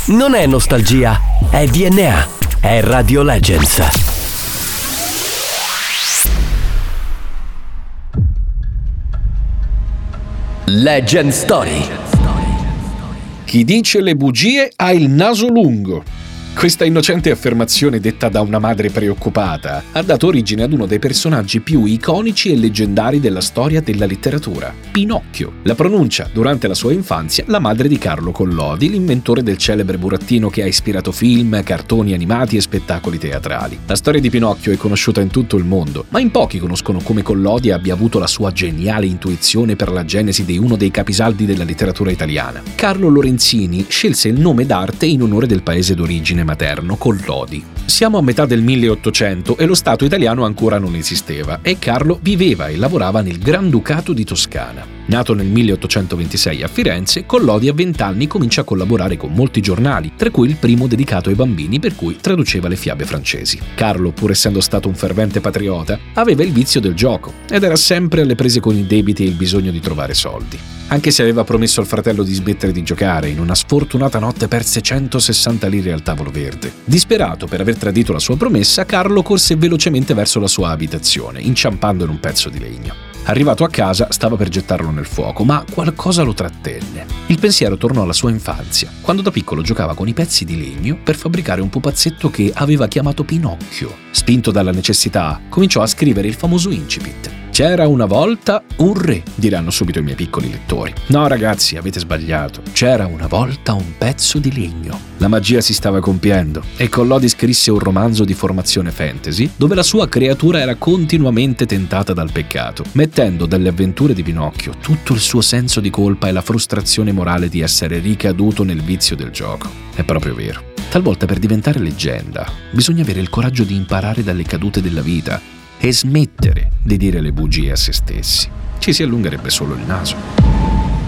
Non è nostalgia, è DNA, è Radio Legends. Legend Story. Chi dice le bugie ha il naso lungo. Questa innocente affermazione, detta da una madre preoccupata, ha dato origine ad uno dei personaggi più iconici e leggendari della storia della letteratura, Pinocchio. La pronuncia, durante la sua infanzia, la madre di Carlo Collodi, l'inventore del celebre burattino che ha ispirato film, cartoni animati e spettacoli teatrali. La storia di Pinocchio è conosciuta in tutto il mondo, ma in pochi conoscono come Collodi abbia avuto la sua geniale intuizione per la genesi di uno dei capisaldi della letteratura italiana. Carlo Lorenzini scelse il nome d'arte in onore del paese d'origine materno, Collodi. Siamo a metà del 1800 e lo Stato italiano ancora non esisteva e Carlo viveva e lavorava nel Granducato di Toscana. Nato nel 1826 a Firenze, Collodi a 20 anni comincia a collaborare con molti giornali, tra cui il primo dedicato ai bambini per cui traduceva le fiabe francesi. Carlo, pur essendo stato un fervente patriota, aveva il vizio del gioco ed era sempre alle prese con i debiti e il bisogno di trovare soldi. Anche se aveva promesso al fratello di smettere di giocare, in una sfortunata notte perse 160 lire al tavolo verde. Disperato per aver tradito la sua promessa, Carlo corse velocemente verso la sua abitazione, inciampando in un pezzo di legno. Arrivato a casa, stava per gettarlo nel fuoco, ma qualcosa lo trattenne. Il pensiero tornò alla sua infanzia, quando da piccolo giocava con i pezzi di legno per fabbricare un pupazzetto che aveva chiamato Pinocchio. Spinto dalla necessità, cominciò a scrivere il famoso incipit. C'era una volta un re, diranno subito i miei piccoli lettori. No ragazzi, avete sbagliato. C'era una volta un pezzo di legno. La magia si stava compiendo e Collodi scrisse un romanzo di formazione fantasy dove la sua creatura era continuamente tentata dal peccato, mettendo dalle avventure di Pinocchio tutto il suo senso di colpa e la frustrazione morale di essere ricaduto nel vizio del gioco. È proprio vero. Talvolta per diventare leggenda bisogna avere il coraggio di imparare dalle cadute della vita e smettere di dire le bugie a se stessi. Ci si allungherebbe solo il naso.